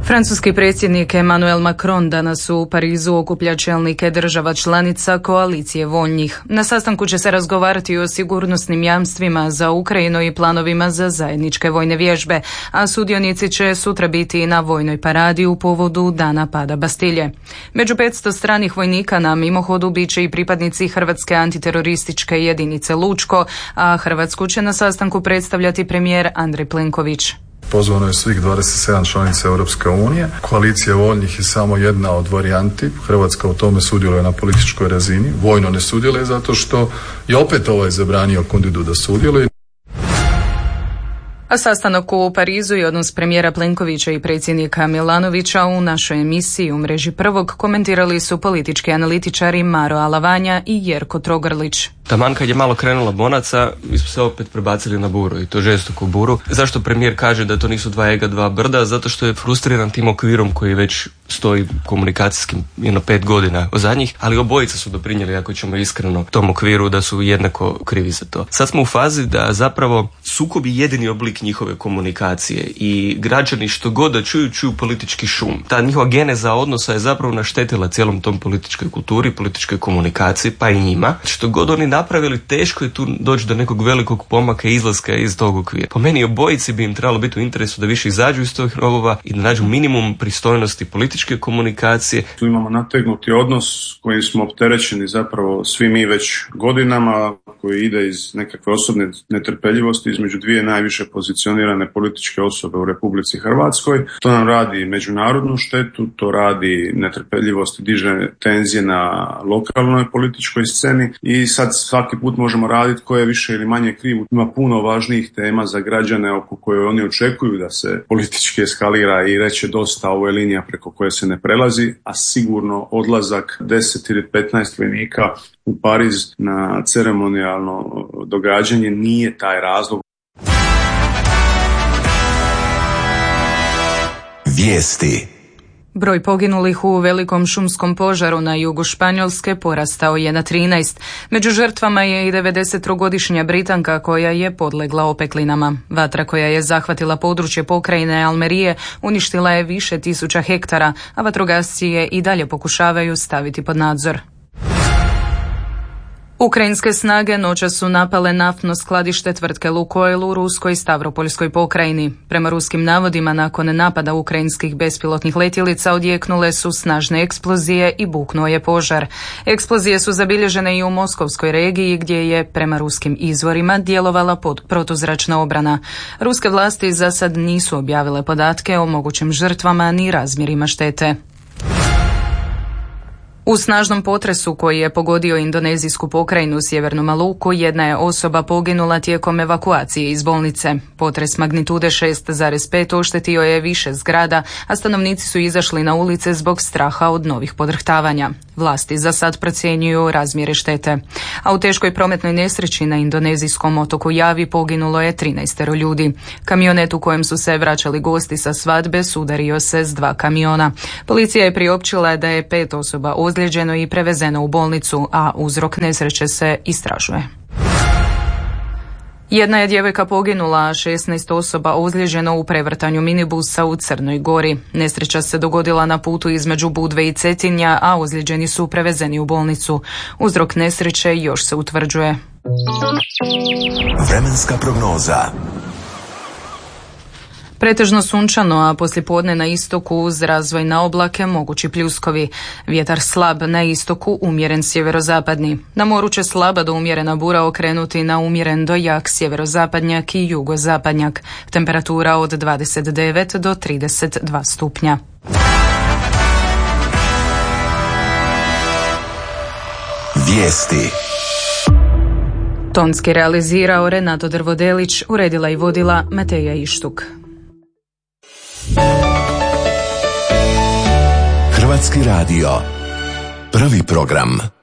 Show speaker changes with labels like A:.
A: Francuski predsjednik Emmanuel Macron danas u Parizu okuplja čelnike država članica koalicije voljnih. Na sastanku će se razgovarati o sigurnosnim jamstvima za Ukrajinu i planovima za zajedničke vojne vježbe, a sudionici će sutra biti na vojnoj paradi u povodu dana pada Bastilje. Među 500 stranih vojnika na mimohodu bit će i pripadnici Hrvatske antiterorističke jedinice Lučko, a Hrvatsku će na sastanku predstavljati premijer Andrej Plenković.
B: Pozvano je svih 27 članica Europske unije. Koalicija voljnih je samo jedna od varijanti. Hrvatska u tome sudjeluje na političkoj razini. Vojno ne sudjeluje zato što je opet zabranio Kundidu da sudjeluje.
A: A sastanak u Parizu i odnos premijera Plenkovića i predsjednika Milanovića u našoj emisiji u mreži Prvog komentirali su politički analitičari Maro Alavanja i Jerko Trogrlić.
C: Taman kad je malo krenula bonaca, mi smo se opet prebacili na buru, i to žestoku buru. Zašto premijer kaže da to nisu dva ega, dva brda? Zato što je frustriran tim okvirom koji već stoji komunikacijskim 5 godina od zadnjih, ali obojica su doprinijeli, ako ćemo iskreno, tom okviru da su jednako krivi za to. Sad smo u fazi da zapravo sukob je jedini oblik njihove komunikacije i građani što god da čuju politički šum. Ta njihova geneza odnosa je zapravo naštetila cijelom tom političkoj kulturi, političkoj komunikaciji, pa i njima. Što god oni napravili, teško je tu doći do nekog velikog pomaka i izlaska iz tog okvira. Po meni obojici bi im trebalo biti u interesu da više izađu iz tog rovova i da nađu minimum pristojnosti političke komunikacije.
D: Tu imamo nategnuti odnos kojim smo opterećeni zapravo svi mi već godinama, koji ide iz nekakve osobne netrpeljivosti između dvije najviše pozicionirane političke osobe u Republici Hrvatskoj. To nam radi međunarodnu štetu, to radi netrpeljivost i diže tenzije na lokalnoj političkoj sceni i sad svaki put možemo raditi ko je više ili manje kriv. Ima puno važnijih tema za građane oko koje oni očekuju da se politički eskalira i reće dosta, ovo je linija preko koje se ne prelazi, a sigurno odlazak 10 ili 15 vojnika u Pariz na ceremonijalno događanje nije taj razlog.
A: Vijesti. Broj poginulih u velikom šumskom požaru na jugu Španjolske porastao je na 13. Među žrtvama je i 93-godišnja Britanka koja je podlegla opeklinama. Vatra koja je zahvatila područje pokrajine Almerije uništila je više tisuća hektara, a vatrogasci je i dalje pokušavaju staviti pod nadzor. Ukrajinske snage noćas su napale naftno skladište tvrtke Lukoil u ruskoj Stavropoljskoj pokrajini. Prema ruskim navodima, nakon napada ukrajinskih bespilotnih letjelica odjeknule su snažne eksplozije i buknuo je požar. Eksplozije su zabilježene i u Moskovskoj regiji gdje je, prema ruskim izvorima, djelovala protuzračna obrana. Ruske vlasti za sad nisu objavile podatke o mogućim žrtvama ni razmjerima štete. U snažnom potresu koji je pogodio indonezijsku pokrajinu Sjevernu Maluku, jedna je osoba poginula tijekom evakuacije iz bolnice. Potres magnitude 6,5 oštetio je više zgrada, a stanovnici su izašli na ulice zbog straha od novih podrhtavanja. Vlasti za sad procjenjuju razmjere štete. A u teškoj prometnoj nesreći na indonezijskom otoku Javi poginulo je 13 ljudi. Kamionet u kojem su se vraćali gosti sa svadbe sudario se s 2 kamiona. Policija je priopćila da je 5 osoba ozlijeđeno i prevezeno u bolnicu, a uzrok nesreće se istražuje. Jedna je djevojka poginula, a 16 osoba ozlijeđeno u prevrtanju minibusa u Crnoj Gori. Nesreća se dogodila na putu između Budve i Cetinja, a ozlijeđeni su prevezeni u bolnicu. Uzrok nesreće još se utvrđuje.
E: Vremenska prognoza.
A: Pretežno sunčano, a poslijepodne na istoku uz razvoj na oblake mogući pljuskovi. Vjetar slab na istoku, umjeren sjeverozapadni. Na moru će slaba do umjerena bura okrenuti na umjeren do jak sjeverozapadnjak i jugozapadnjak. Temperatura od 29 do 32 stupnja.
E: Vijesti.
A: Tonski realizirao Renato Drvodelić, uredila i vodila Mateja Ištuk.
E: Hrvatski radio. Prvi program.